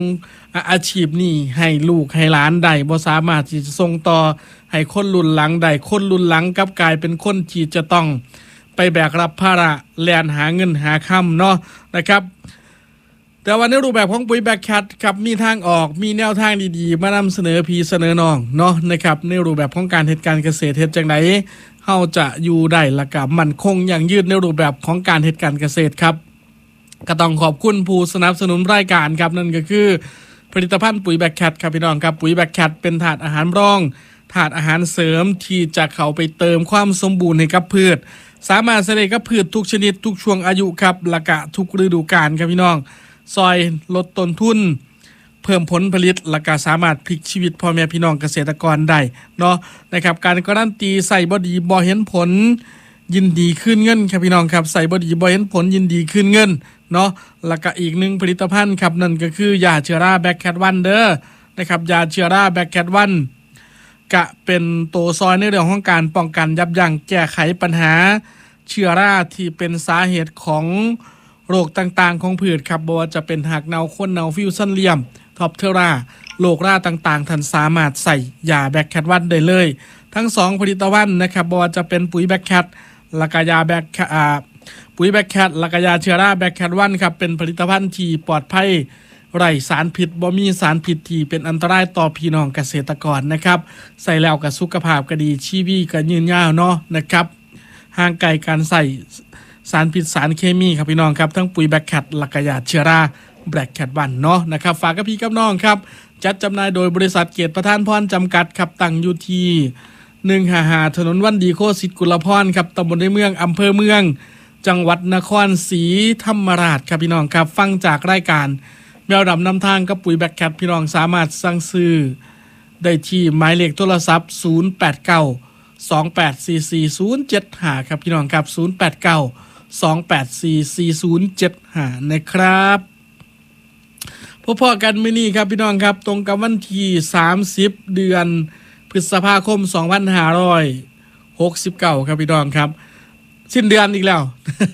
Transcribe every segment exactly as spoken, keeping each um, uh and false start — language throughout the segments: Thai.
อาชีพนี้ให้ลูกให้หลานได้บ่สามารถที่จะส่งต่อให้คนรุ่นหลังได้คนรุ่นหลังกลับกลายเป็นคนที่จะต้องไปแบกรับภาระแล่นหาเงินหาค่ำเนาะนะครับแต่ว่าในรูปแบบของปุ๋ยแบคแคทครับมีทางออกมีแนวทางดีๆมานำเสนอพี่เสนอน้องเนาะนะครับในรูปแบบของการเฮ็ดการเกษตรเฮ็ดจังได๋เฮาจะอยู่ได้และก็มั่นคงอย่างยืนในรูปแบบของการเฮ็ดการเกษตรครับก็ต้องขอบคุณผู้สนับสนุนรายการครับนั่นก็คือผลิตภัณฑ์ปุ๋ยแบคแคทครับพี่น้องครับปุ๋ยแบคแคทเป็นถาดอาหารรองถาดอาหารเสริมที่จะเข้าไปเติมความสมบูรณ์ให้กับพืชสามารถใช้ได้กับพืชทุกชนิดทุกช่วงอายุครับและก็ทุกฤดูกาลครับพี่น้องซอยลดต้นทุนเพิ่มผลผลิตและก็สามารถพลิกชีวิตพ่อแม่พี่น้องเกษตรกรได้เนาะนะครับการการันตีใส่บ่ดีบ่เห็นผลยินดีคืนเงินครับพี่น้องครับใส่บ่ดีบ่เห็นผลยินดีคืนเงินเนาะแล้วก็อีกหนึ่งผลิตภัณฑ์ครับนั่นก็คือยาเชื้อราแบคแคทวันเด้อนะครับยาเชื้อราแบคแคทวันกะเป็นตัวซอยในเรื่องของการป้องกันยับยั้งแก้ไขปัญหาเชื้อราที่เป็นสาเหตุของโรคต่างๆของพืชครับบ่ว่าจะเป็นหากเนาข้นเนาฟิวซันเลียมท็อปเทอราโรคราต่างๆท่านสามารถใส่ยาแบคแคทวันได้เลยทั้งสองผลิตภัณฑ์นะครับบ่ว่าจะเป็นปุ๋ยแบคแคทและก็ยาแบคอ่าปุ๋ยแบคแคทและก็ยาเชื้อราแบคแคทวันครับเป็นผลิตภัณฑ์ที่ปลอดภัยไร้สารพิษบ่มีสารพิษที่เป็นอันตรายต่อพี่น้องเกษตรกรนะครับใส่แล้วก็สุขภาพก็ดีชีวิตก็ยืนยาวเนาะนะครับห่างไกลการใส่สารพิษสารเคมีครับพี่น้องครับทั้งปุ๋ยแบคแคทและก็ยาเชื้อราแบคแคทวันเนาะนะครับฝากกับพี่กับน้องครับจัดจำหน่ายโดยบริษัทเกียรติประทานพรจำกัดครับตั้งอยู่ที่หนึ่งห้าห้าถนนวันดีโคสิทธิ์กุลพรครับตำบลในเมืองอำเภอเมืองจังหวัดนครศรีธรรมราชครับพี่น้องครับฟังจากรายการแมวดำนำทางกับปุ๋ยแบคแคทพี่น้องสามารถสั่งซื้อได้ที่หมายเลขโทรศัพท์ศูนย์ แปด เก้า สอง แปด สี่ สี่ ศูนย์ เจ็ด ห้าครับพี่น้องครับศูนย์ แปด เก้า สอง แปด สี่ สี่ ศูนย์ เจ็ด ห้านะครับพบพอกันมื้อนี้ครับพี่น้องครับตรงกับวันที่สามสิบเดือนพฤษภาคมสองพันห้าร้อยหกสิบเก้าครับพี่น้องครับสิ้นเดือนอีกแล้ว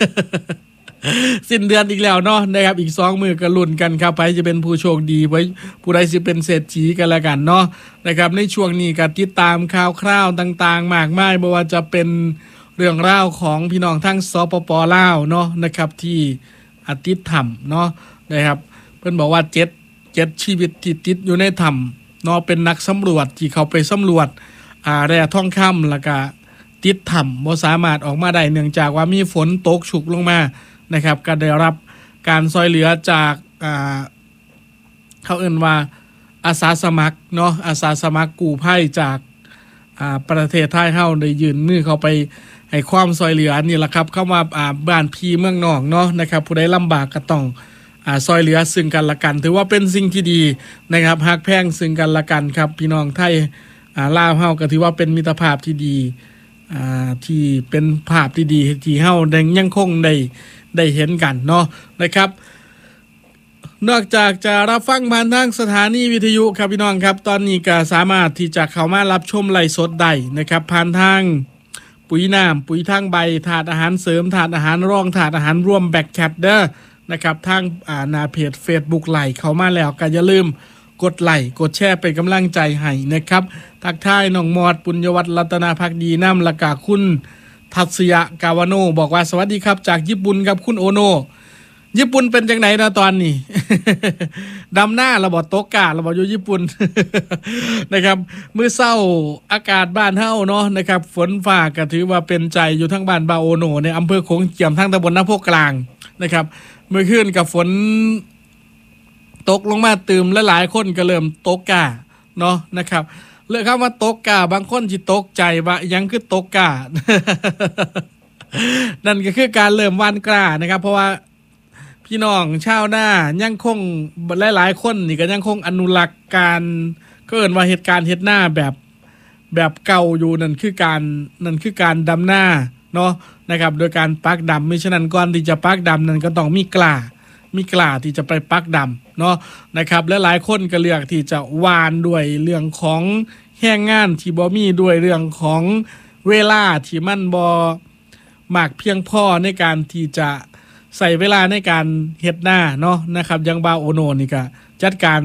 สิ้นเดือนอีกแล้วเนาะนะครับอีกสองมื้อก็ลุ้นกันครับใครจะเป็นผู้โชคดีไว้ผู้ใดสิเป็นเศรษฐีกันละกันเนาะนะครับในช่วงนี้ก็ติดตามข่าวคราวต่างๆมากมายบ่ว่าจะเป็นเรื่องราวของพี่น้องทั้งสปป.ลาวเนาะนะครับที่อาติดถ้ำเนาะนะครับเพิ่นบอกว่าเจ็ด เจ็ดชีวิตที่ติดอยู่ในถ้ำเนาะเป็นนักสำรวจที่เขาไปสำรวจอ่าแร่ทองคำแล้วก็ติดถ้ำบ่สามารถออกมาได้เนื่องจากว่ามีฝนตกชุกลงมานะครับก็ได้รับการช่วยเหลือจากอ่าเขาเอิ้นว่าอาสาสมัครเนาะอาสาสมัครกู้ภัยจากอ่าประเทศไทยเฮาได้ยื่นมือเข้าไปให้ความช่วยเหลือนี่แหละครับเข้ามาอ่าบ้านพี่เมืองนอกเนาะนะครับผู้ใดลำบากก็ต้องอ่าช่วยเหลือซึ่งกันและกันถือว่าเป็นสิ่งที่ดีนะครับฮักแพงซึ่งกันและกันครับพี่น้องไทยอ่าลาวเฮาก็ถือว่าเป็นมิตรภาพที่ดีอ่าที่เป็นภาพที่ดีที่เฮาได้ยังคงได้ได้เห็นกันเนาะนะครับนอกจากจะรับฟังผ่านทางสถานีวิทยุครับพี่น้องครับตอนนี้ก็สามารถที่จะเข้ามารับชมไลฟ์สดได้นะครับผ่านทางปุ๋ยน้ำปุ๋ยทางใบถาดอาหารเสริมถาดอาหารรองถาดอาหารรวมแบคแคทเด้อนะครับทางอ่าหน้าเพจ Facebook ไลฟ์เข้ามาแล้วก็อย่าลืมกดไลค์กดแชร์เป็นกำลังใจให้นะครับทักทายน้องมอดปุญญวัฒน์รัตนาภักดีน้ำและกาคุณทัศยะกาวาโนบอกว่าสวัสดีครับจากญี่ปุ่นครับคุณโอโนญี่ปุ่นเป็นจังไหนนะตอนนี้ ดำหน้าระบบโตการะบบอยู่ญี่ปุ่น นะครับมื้อเช้าอากาศบ้านเฮาเนาะนะครับฝนฟ้าก็ถือว่าเป็นใจอยู่ทั้งบ้านบาโอโนในอำเภอโขงเจียมทั้งตำบลนาโพกลางนะครับเมื่อคืนกับฝนตกลงมาตื่มและหลายคนก็เริ่มตกกาเนาะนะครับเรื่องคำว่าตกกาบางคนสิตกใจว่ายังคือตกกา นั่นก็คือการเริ่มวันกล้านะครับเพราะว่าพี่น้องชาวนายังคงหลายๆคนนี่ก็ยังคงอนุรักษ์การก็เอิ้นว่าเหตุการณ์เฮ็ดหน้าแบบแบบเก่าอยู่นั่นคือการนั่นคือการดำหน้าเนาะนะครับโดยการปักดำไม่ฉะนั้นก่อนที่จะปักดำนั่นก็ต้องมีกล้ามีกล้าที่จะไปปักดำเนาะนะครับและหลายคนก็เลือกที่จะหว่านด้วยเรื่องของแรงงานที่บ่มีด้วยเรื่องของเวลาที่มันบ่มากเพียงพอในการที่จะใส่เวลาในการเฮ็ดหน้าเนาะนะครับยังบาโอโนนี่ก็จัดการ